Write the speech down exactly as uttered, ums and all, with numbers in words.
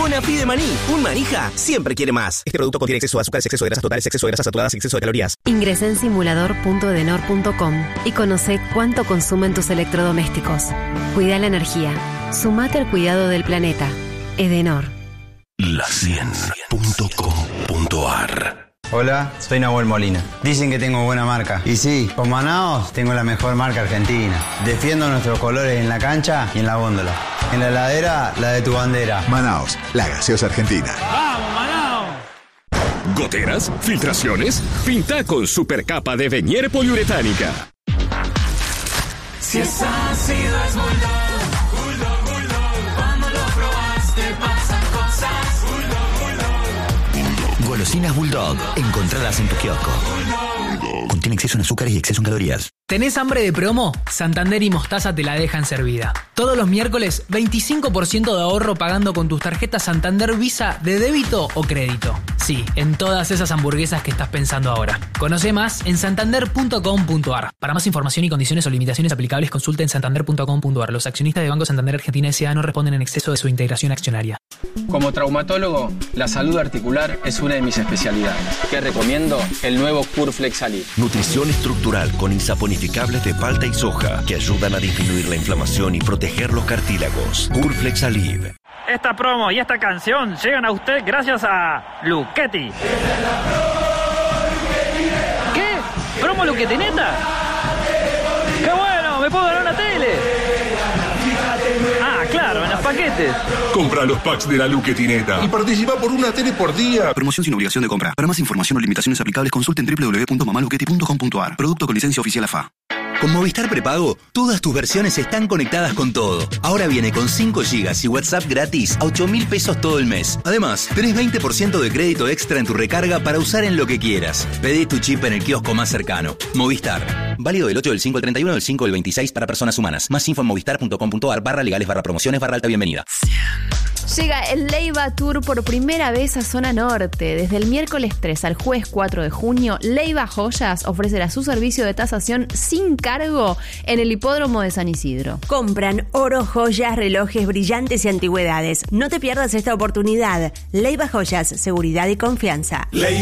Bonafide de maní. Un manija siempre quiere más. Este producto contiene exceso de azúcar, exceso de grasas totales, exceso de grasas saturadas y exceso de calorías. Ingresa en simulador punto edenor punto com y conoce cuánto consumen tus electrodomésticos. Cuida la energía. Sumate al cuidado del planeta. Edenor. La cien punto com punto ar. Hola, soy Nahuel Molina. Dicen que tengo buena marca. Y sí, con Manaos tengo la mejor marca argentina. Defiendo nuestros colores en la cancha y en la góndola. En la heladera, la de tu bandera. Manaos, la gaseosa argentina. ¡Vamos, Manaos! ¿Goteras? ¿Filtraciones? Pinta con supercapa de Venier poliuretánica. Si es ácido es Bulldog, Bulldog, Bulldog. Cuando lo probaste pasan cosas. Bulldog, Bulldog. Golosinas Bulldog, encontradas en tu kiosco. Contiene exceso en azúcares y exceso en calorías. ¿Tenés hambre de promo? Santander y Mostaza te la dejan servida. Todos los miércoles, veinticinco por ciento de ahorro pagando con tus tarjetas Santander Visa de débito o crédito. Sí, en todas esas hamburguesas que estás pensando ahora. Conoce más en santander punto com punto ar. Para más información y condiciones o limitaciones aplicables, consulta en santander punto com punto ar. Los accionistas de Banco Santander Argentina S A no responden en exceso de su integración accionaria. Como traumatólogo, la salud articular es una de mis especialidades. ¿Qué recomiendo? El nuevo Curflex Alib. Nutrición estructural con insaponificables de palta y soja que ayudan a disminuir la inflamación y proteger los cartílagos. Curflex Alib. Esta promo y esta canción llegan a usted gracias a Luchetti. ¿Qué? ¿Promo Luchetti neta? ¡Qué bueno! ¡Me puedo ganar una tele! Ah, claro, en los paquetes. Compra los packs de la Luchetineta y participa por una tele por día. Promoción sin obligación de compra. Para más información o limitaciones aplicables, consulten doble u doble u doble u punto mamaluchetti punto com punto ar. Producto con licencia oficial A F A. Con Movistar Prepago, todas tus versiones están conectadas con todo. Ahora viene con cinco gigas y WhatsApp gratis a ocho mil pesos todo el mes. Además, tenés veinte por ciento de crédito extra en tu recarga para usar en lo que quieras. Pedí tu chip en el kiosco más cercano. Movistar. Válido del ocho del cinco al treinta y uno del cinco del veintiséis para personas humanas. Más info en movistar punto com punto ar barra legales barra promociones barra alta bienvenida. Llega el Leiva Tour por primera vez a Zona Norte. Desde el miércoles tres al jueves cuatro de junio, Leiva Joyas ofrecerá su servicio de tasación sin cargo en el hipódromo de San Isidro. Compran oro, joyas, relojes, brillantes y antigüedades. No te pierdas esta oportunidad. Leiva Joyas, seguridad y confianza. Leiva.